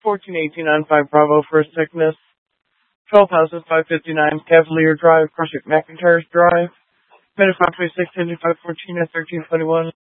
1418 on 5 Bravo, First Thickness. 12,559 Cavalier Drive, Crushit McIntyre's Drive. Minute 526, 7514 at 1321.